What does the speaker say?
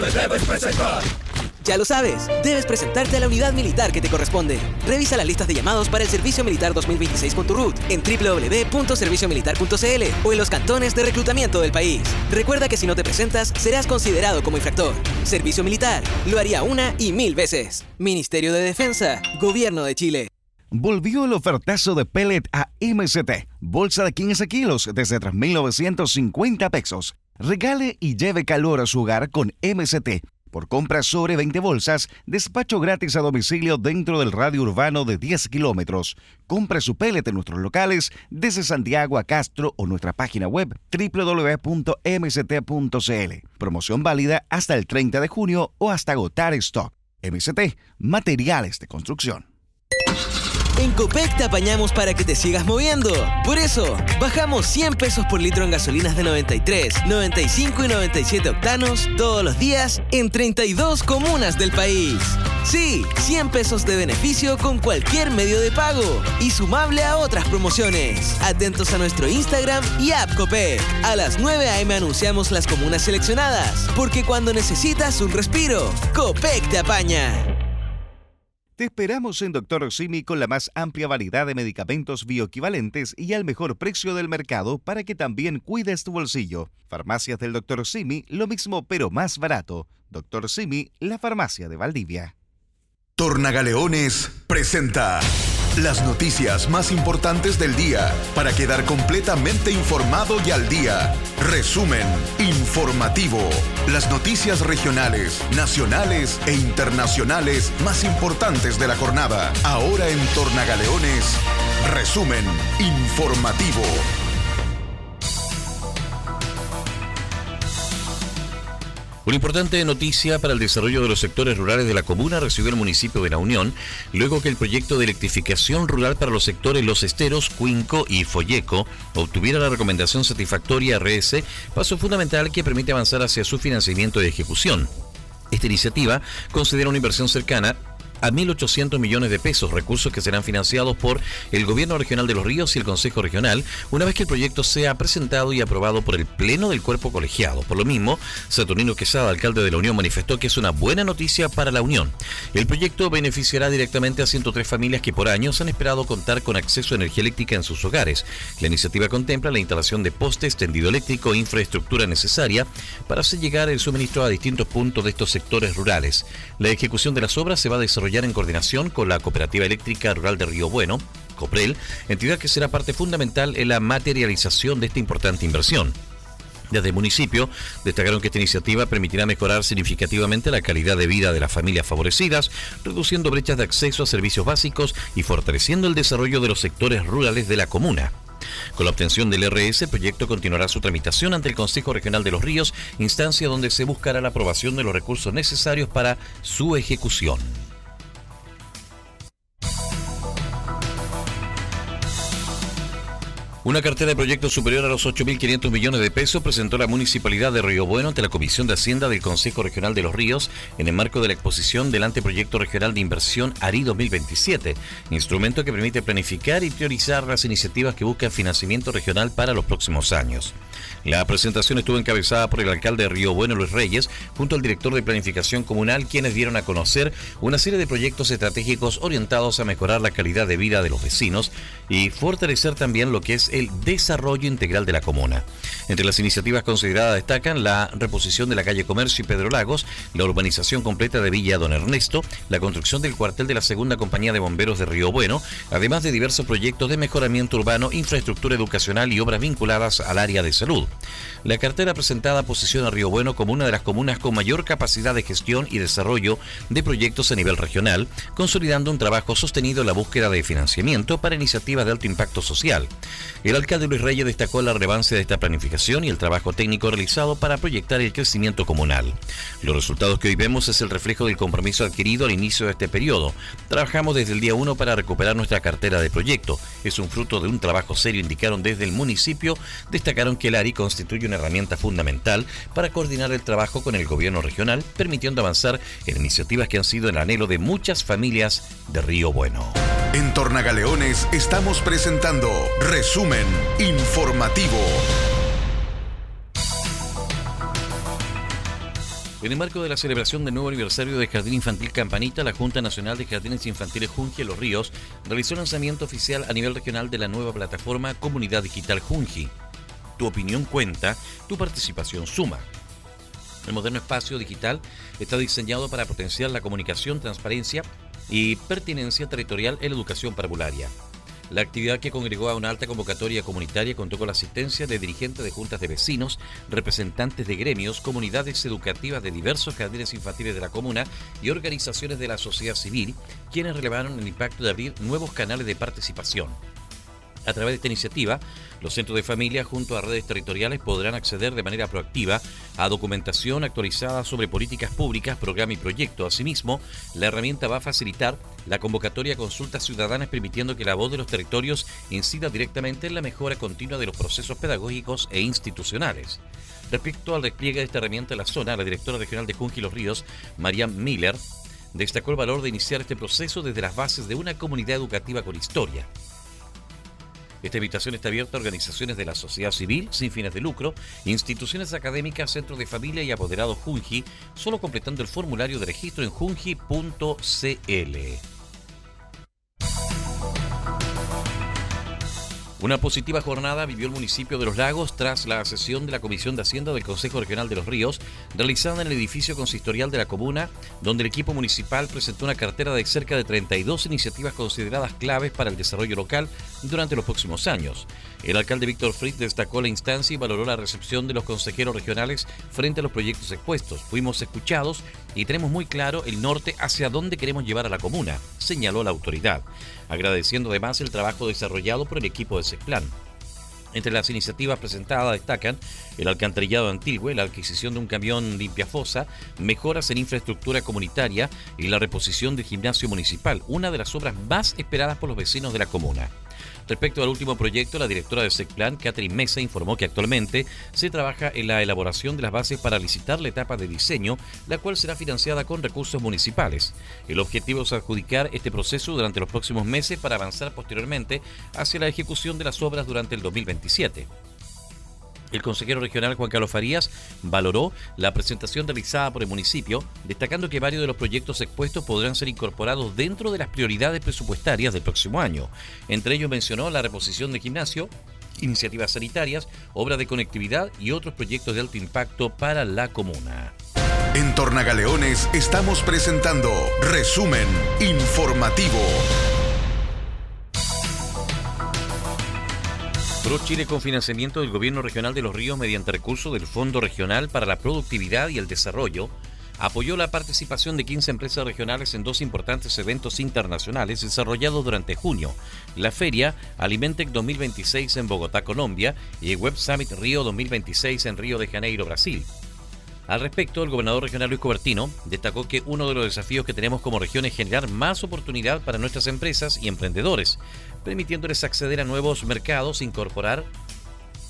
te debes presentar. Ya lo sabes, debes presentarte a la unidad militar que te corresponde. Revisa las listas de llamados para el Servicio Militar 2026 con tu RUT en www.serviciomilitar.cl o en los cantones de reclutamiento del país. Recuerda que si no te presentas, serás considerado como infractor. Servicio Militar, lo haría una y 1000 veces. Ministerio de Defensa, Gobierno de Chile. Volvió el ofertazo de pellet a MST. Bolsa de 15 kilos desde 3.950 pesos. Regale y lleve calor a su hogar con MST. Por compras sobre 20 bolsas, despacho gratis a domicilio dentro del radio urbano de 10 kilómetros. Compre su pellet en nuestros locales desde Santiago a Castro o nuestra página web www.mst.cl. Promoción válida hasta el 30 de junio o hasta agotar stock. MST, materiales de construcción. En Copec te apañamos para que te sigas moviendo. Por eso, bajamos 100 pesos por litro en gasolinas de 93, 95 y 97 octanos todos los días en 32 comunas del país. Sí, 100 pesos de beneficio con cualquier medio de pago y sumable a otras promociones. Atentos a nuestro Instagram y app Copec. A las 9 a.m. anunciamos las comunas seleccionadas, porque cuando necesitas un respiro, Copec te apaña. Te esperamos en Dr. Simi con la más amplia variedad de medicamentos bioequivalentes y al mejor precio del mercado para que también cuides tu bolsillo. Farmacias del Dr. Simi, lo mismo pero más barato. Dr. Simi, la farmacia de Valdivia. Tornagaleones presenta las noticias más importantes del día para quedar completamente informado y al día. Resumen informativo. Las noticias regionales, nacionales e internacionales más importantes de la jornada. Ahora en Tornagaleones, resumen informativo. Una importante noticia para el desarrollo de los sectores rurales de la comuna recibió el municipio de La Unión, luego que el proyecto de electrificación rural para los sectores Los Esteros, Cuinco y Folleco obtuviera la recomendación satisfactoria RS, paso fundamental que permite avanzar hacia su financiamiento y ejecución. Esta iniciativa considera una inversión cercana a 1.800 millones de pesos, recursos que serán financiados por el Gobierno Regional de Los Ríos y el Consejo Regional, una vez que el proyecto sea presentado y aprobado por el Pleno del Cuerpo Colegiado. Por lo mismo, Saturnino Quesada, alcalde de La Unión, manifestó que es una buena noticia para La Unión. El proyecto beneficiará directamente a 103 familias que por años han esperado contar con acceso a energía eléctrica en sus hogares. La iniciativa contempla la instalación de postes, tendido eléctrico e infraestructura necesaria para hacer llegar el suministro a distintos puntos de estos sectores rurales. La ejecución de las obras se va a desarrollar en coordinación con la Cooperativa Eléctrica Rural de Río Bueno, COPREL, entidad que será parte fundamental en la materialización de esta importante inversión. Desde el municipio destacaron que esta iniciativa permitirá mejorar significativamente la calidad de vida de las familias favorecidas, reduciendo brechas de acceso a servicios básicos y fortaleciendo el desarrollo de los sectores rurales de la comuna. Con la obtención del RS, el proyecto continuará su tramitación ante el Consejo Regional de Los Ríos, instancia donde se buscará la aprobación de los recursos necesarios para su ejecución. Una cartera de proyectos superior a los 8.500 millones de pesos presentó la Municipalidad de Río Bueno ante la Comisión de Hacienda del Consejo Regional de Los Ríos en el marco de la exposición del Anteproyecto Regional de Inversión ARI 2027, instrumento que permite planificar y priorizar las iniciativas que buscan financiamiento regional para los próximos años. La presentación estuvo encabezada por el alcalde de Río Bueno, Luis Reyes, junto al director de Planificación Comunal, quienes dieron a conocer una serie de proyectos estratégicos orientados a mejorar la calidad de vida de los vecinos y fortalecer también lo que es el desarrollo integral de la comuna. Entre las iniciativas consideradas destacan la reposición de la calle Comercio y Pedro Lagos, la urbanización completa de Villa Don Ernesto, la construcción del cuartel de la Segunda Compañía de Bomberos de Río Bueno, además de diversos proyectos de mejoramiento urbano, infraestructura educacional y obras vinculadas al área de salud. La cartera presentada posiciona a Río Bueno como una de las comunas con mayor capacidad de gestión y desarrollo de proyectos a nivel regional, consolidando un trabajo sostenido en la búsqueda de financiamiento para iniciativas de alto impacto social. El alcalde Luis Reyes destacó la relevancia de esta planificación y el trabajo técnico realizado para proyectar el crecimiento comunal. Los resultados que hoy vemos es el reflejo del compromiso adquirido al inicio de este periodo. Trabajamos desde el día 1 para recuperar nuestra cartera de proyecto. Es un fruto de un trabajo serio, indicaron desde el municipio. Destacaron que el ARI constituye una herramienta fundamental para coordinar el trabajo con el gobierno regional, permitiendo avanzar en iniciativas que han sido el anhelo de muchas familias de Río Bueno. En Tornagaleones estamos presentando Resumen Informativo. En el marco de la celebración del nuevo aniversario del Jardín Infantil Campanita, la Junta Nacional de Jardines Infantiles Junji en Los Ríos realizó el lanzamiento oficial a nivel regional de la nueva plataforma Comunidad Digital Junji. Tu opinión cuenta, tu participación suma. El moderno espacio digital está diseñado para potenciar la comunicación, transparencia y pertinencia territorial en la educación parvularia. La actividad, que congregó a una alta convocatoria comunitaria, contó con la asistencia de dirigentes de juntas de vecinos, representantes de gremios, comunidades educativas de diversos jardines infantiles de la comuna y organizaciones de la sociedad civil, quienes relevaron el impacto de abrir nuevos canales de participación. A través de esta iniciativa, los centros de familia junto a redes territoriales podrán acceder de manera proactiva a documentación actualizada sobre políticas públicas, programa y proyecto. Asimismo, la herramienta va a facilitar la convocatoria a consultas ciudadanas, permitiendo que la voz de los territorios incida directamente en la mejora continua de los procesos pedagógicos e institucionales. Respecto al despliegue de esta herramienta en la zona, la directora regional de Junji Los Ríos, Marian Miller, destacó el valor de iniciar este proceso desde las bases de una comunidad educativa con historia. Esta invitación está abierta a organizaciones de la sociedad civil sin fines de lucro, instituciones académicas, centros de familia y apoderados Junji, solo completando el formulario de registro en junji.cl. Una positiva jornada vivió el municipio de Los Lagos tras la sesión de la Comisión de Hacienda del Consejo Regional de Los Ríos, realizada en el edificio consistorial de la comuna, donde el equipo municipal presentó una cartera de cerca de 32 iniciativas consideradas claves para el desarrollo local durante los próximos años. El alcalde Víctor Fritz destacó la instancia y valoró la recepción de los consejeros regionales frente a los proyectos expuestos. Fuimos escuchados y tenemos muy claro el norte hacia dónde queremos llevar a la comuna, señaló la autoridad, agradeciendo además el trabajo desarrollado por el equipo de SECPLAN. Entre las iniciativas presentadas destacan el alcantarillado antiguo, la adquisición de un camión limpiafosa, mejoras en infraestructura comunitaria y la reposición del gimnasio municipal, una de las obras más esperadas por los vecinos de la comuna. Respecto al último proyecto, la directora de SECPLAN, Catherine Mesa, informó que actualmente se trabaja en la elaboración de las bases para licitar la etapa de diseño, la cual será financiada con recursos municipales. El objetivo es adjudicar este proceso durante los próximos meses para avanzar posteriormente hacia la ejecución de las obras durante el 2027. El consejero regional Juan Carlos Farías valoró la presentación realizada por el municipio, destacando que varios de los proyectos expuestos podrán ser incorporados dentro de las prioridades presupuestarias del próximo año. Entre ellos mencionó la reposición de gimnasio, iniciativas sanitarias, obras de conectividad y otros proyectos de alto impacto para la comuna. En Tornagaleones estamos presentando Resumen Informativo. ProChile, con financiamiento del Gobierno Regional de Los Ríos mediante recursos del Fondo Regional para la Productividad y el Desarrollo, apoyó la participación de 15 empresas regionales en dos importantes eventos internacionales desarrollados durante junio: la Feria Alimentec 2026 en Bogotá, Colombia, y el Web Summit Río 2026 en Río de Janeiro, Brasil. Al respecto, el gobernador regional Luis Cobertino destacó que uno de los desafíos que tenemos como región es generar más oportunidad para nuestras empresas y emprendedores, permitiéndoles acceder a nuevos mercados e incorporar